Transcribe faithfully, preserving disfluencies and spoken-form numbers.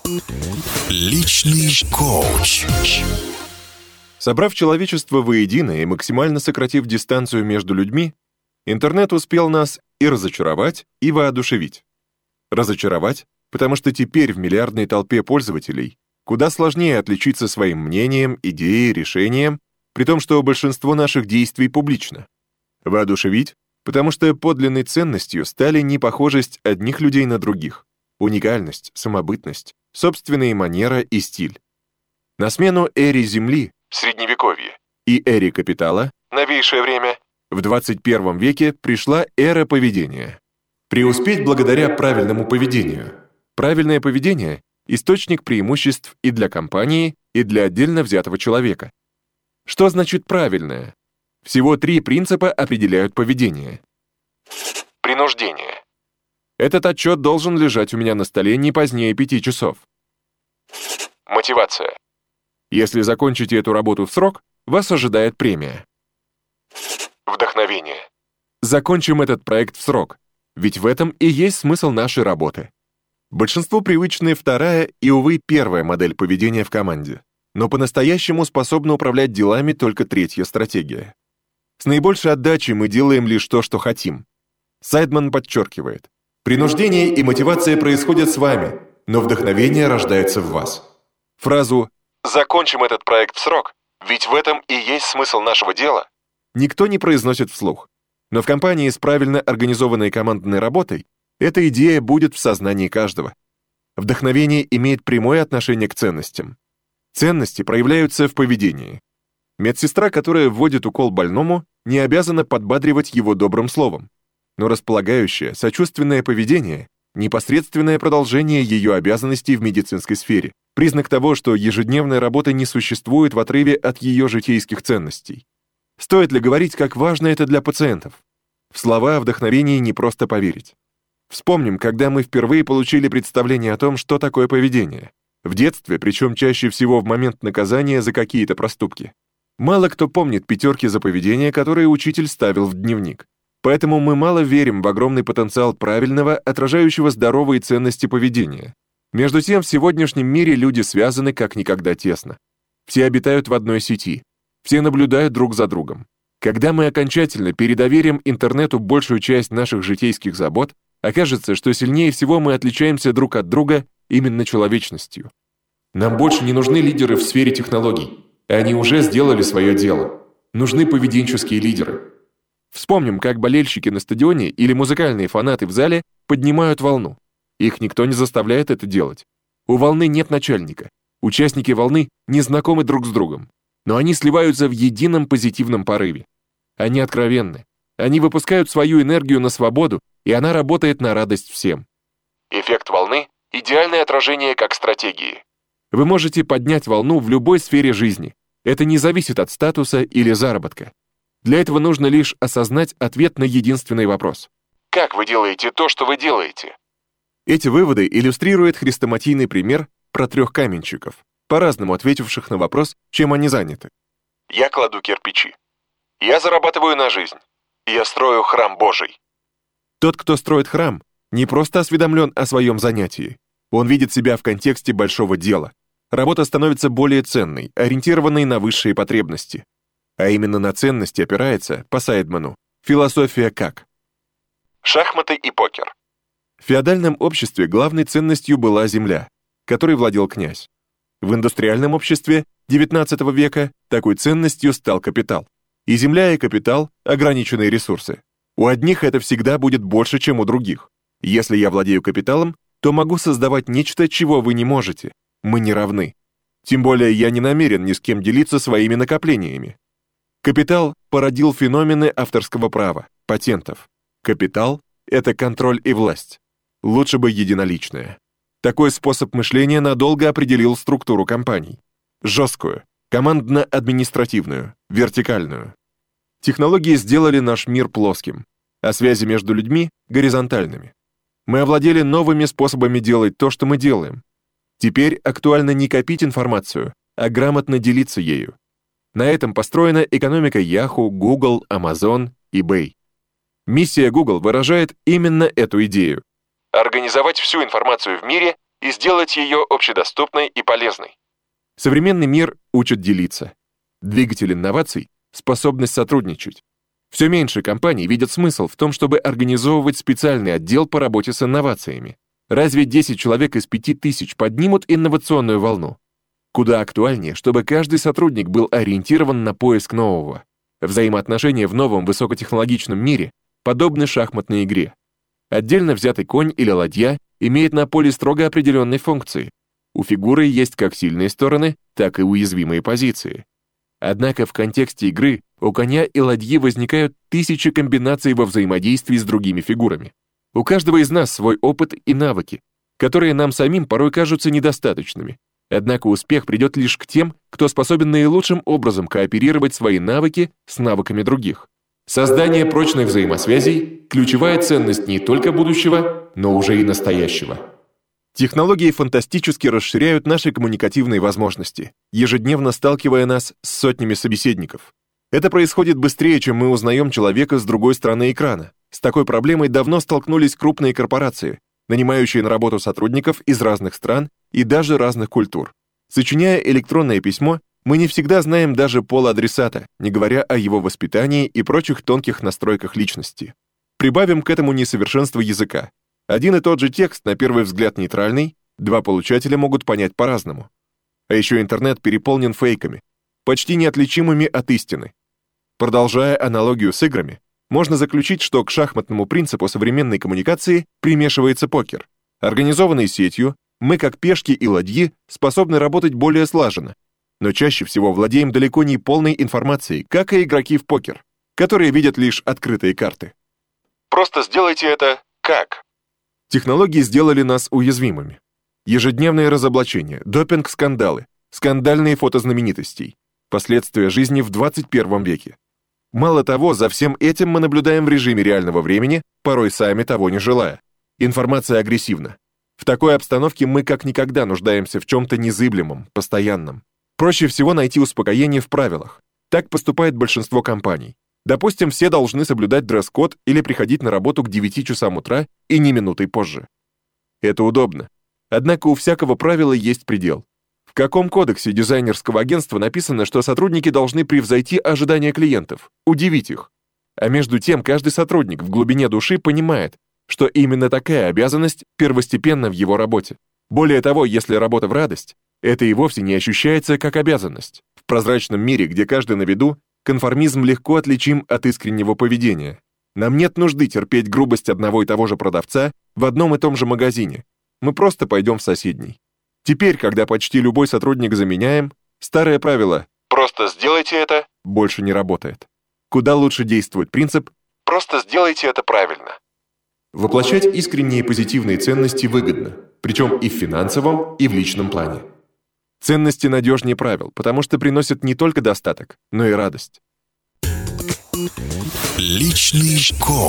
Личный коуч. Собрав человечество воедино и максимально сократив дистанцию между людьми, интернет успел нас и разочаровать, и воодушевить. Разочаровать, потому что теперь в миллиардной толпе пользователей куда сложнее отличиться своим мнением, идеей, решением, при том, что большинство наших действий публично. Воодушевить, потому что подлинной ценностью стали непохожесть одних людей на других, уникальность, самобытность, собственные манера и стиль. На смену эре Земли, Средневековье, и эре капитала, новейшее время, в двадцать первом веке пришла эра поведения. Преуспеть благодаря правильному поведению. Правильное поведение — источник преимуществ и для компании, и для отдельно взятого человека. Что значит правильное? Всего три принципа определяют поведение. Принуждение. Этот отчет должен лежать у меня на столе не позднее пяти часов. Мотивация. Если закончите эту работу в срок, вас ожидает премия. Вдохновение. Закончим этот проект в срок, ведь в этом и есть смысл нашей работы. Большинству привычны вторая и, увы, первая модель поведения в команде, но по-настоящему способна управлять делами только третья стратегия. С наибольшей отдачей мы делаем лишь то, что хотим. Сайдман подчеркивает, принуждение и мотивация происходят с вами, но вдохновение рождается в вас. Фразу «закончим этот проект в срок, ведь в этом и есть смысл нашего дела» никто не произносит вслух. Но в компании с правильно организованной командной работой эта идея будет в сознании каждого. Вдохновение имеет прямое отношение к ценностям. Ценности проявляются в поведении. Медсестра, которая вводит укол больному, не обязана подбадривать его добрым словом. Но располагающее, сочувственное поведение — непосредственное продолжение ее обязанностей в медицинской сфере, признак того, что ежедневная работа не существует в отрыве от ее житейских ценностей. Стоит ли говорить, как важно это для пациентов? В слова о вдохновении не просто поверить. Вспомним, когда мы впервые получили представление о том, что такое поведение. В детстве, причем чаще всего в момент наказания за какие-то проступки. Мало кто помнит пятерки за поведение, которые учитель ставил в дневник. Поэтому мы мало верим в огромный потенциал правильного, отражающего здоровые ценности поведения. Между тем, в сегодняшнем мире люди связаны как никогда тесно. Все обитают в одной сети. Все наблюдают друг за другом. Когда мы окончательно передоверим интернету большую часть наших житейских забот, окажется, что сильнее всего мы отличаемся друг от друга именно человечностью. Нам больше не нужны лидеры в сфере технологий. Они уже сделали свое дело. Нужны поведенческие лидеры. Вспомним, как болельщики на стадионе или музыкальные фанаты в зале поднимают волну. Их никто не заставляет это делать. У волны нет начальника. Участники волны не знакомы друг с другом. Но они сливаются в едином позитивном порыве. Они откровенны. Они выпускают свою энергию на свободу, и она работает на радость всем. Эффект волны — идеальное отражение как стратегии. Вы можете поднять волну в любой сфере жизни. Это не зависит от статуса или заработка. Для этого нужно лишь осознать ответ на единственный вопрос. Как вы делаете то, что вы делаете? Эти выводы иллюстрирует хрестоматийный пример про трех каменщиков, по-разному ответивших на вопрос, чем они заняты. Я кладу кирпичи. Я зарабатываю на жизнь. Я строю храм Божий. Тот, кто строит храм, не просто осведомлен о своем занятии. Он видит себя в контексте большого дела. Работа становится более ценной, ориентированной на высшие потребности. А именно на ценности опирается, по Сайдману, философия как. Шахматы и покер. В феодальном обществе главной ценностью была земля, которой владел князь. В индустриальном обществе девятнадцатого века такой ценностью стал капитал. И земля, и капитал — ограниченные ресурсы. У одних это всегда будет больше, чем у других. Если я владею капиталом, то могу создавать нечто, чего вы не можете. Мы не равны. Тем более я не намерен ни с кем делиться своими накоплениями. Капитал породил феномены авторского права, патентов. Капитал — это контроль и власть. Лучше бы единоличное. Такой способ мышления надолго определил структуру компаний. Жесткую, командно-административную, вертикальную. Технологии сделали наш мир плоским, а связи между людьми — горизонтальными. Мы овладели новыми способами делать то, что мы делаем. Теперь актуально не копить информацию, а грамотно делиться ею. На этом построена экономика Yahoo, Google, Amazon, eBay. Миссия Google выражает именно эту идею. Организовать всю информацию в мире и сделать ее общедоступной и полезной. Современный мир учит делиться. Двигатель инноваций — способность сотрудничать. Все меньше компаний видят смысл в том, чтобы организовывать специальный отдел по работе с инновациями. Разве десять человек из пяти тысяч поднимут инновационную волну? Куда актуальнее, чтобы каждый сотрудник был ориентирован на поиск нового. Взаимоотношения в новом высокотехнологичном мире подобны шахматной игре. Отдельно взятый конь или ладья имеет на поле строго определенные функции. У фигуры есть как сильные стороны, так и уязвимые позиции. Однако в контексте игры у коня и ладьи возникают тысячи комбинаций во взаимодействии с другими фигурами. У каждого из нас свой опыт и навыки, которые нам самим порой кажутся недостаточными. Однако успех придет лишь к тем, кто способен наилучшим образом кооперировать свои навыки с навыками других. Создание прочных взаимосвязей — ключевая ценность не только будущего, но уже и настоящего. Технологии фантастически расширяют наши коммуникативные возможности, ежедневно сталкивая нас с сотнями собеседников. Это происходит быстрее, чем мы узнаем человека с другой стороны экрана. С такой проблемой давно столкнулись крупные корпорации, нанимающие на работу сотрудников из разных стран и даже разных культур. Сочиняя электронное письмо, мы не всегда знаем даже пол адресата, не говоря о его воспитании и прочих тонких настройках личности. Прибавим к этому несовершенство языка. Один и тот же текст, на первый взгляд нейтральный, два получателя могут понять по-разному. А еще интернет переполнен фейками, почти неотличимыми от истины. Продолжая аналогию с играми, можно заключить, что к шахматному принципу современной коммуникации примешивается покер. Организованной сетью, мы, как пешки и ладьи, способны работать более слаженно, но чаще всего владеем далеко не полной информацией, как и игроки в покер, которые видят лишь открытые карты. Просто сделайте это как? Технологии сделали нас уязвимыми. Ежедневные разоблачения, допинг-скандалы, скандальные фото знаменитостей, последствия жизни в двадцать первом веке. Мало того, за всем этим мы наблюдаем в режиме реального времени, порой сами того не желая. Информация агрессивна. В такой обстановке мы как никогда нуждаемся в чем-то незыблемом, постоянном. Проще всего найти успокоение в правилах. Так поступает большинство компаний. Допустим, все должны соблюдать дресс-код или приходить на работу к девяти часам утра и не минутой позже. Это удобно. Однако у всякого правила есть предел. В каком кодексе дизайнерского агентства написано, что сотрудники должны превзойти ожидания клиентов, удивить их? А между тем, каждый сотрудник в глубине души понимает, что именно такая обязанность первостепенна в его работе. Более того, если работа в радость, это и вовсе не ощущается как обязанность. В прозрачном мире, где каждый на виду, конформизм легко отличим от искреннего поведения. Нам нет нужды терпеть грубость одного и того же продавца в одном и том же магазине. Мы просто пойдем в соседний. Теперь, когда почти любой сотрудник заменяем, старое правило «просто сделайте это» больше не работает. Куда лучше действует принцип «просто сделайте это правильно». Воплощать искренние позитивные ценности выгодно, причем и в финансовом, и в личном плане. Ценности надежнее правил, потому что приносят не только достаток, но и радость. Личный коуч.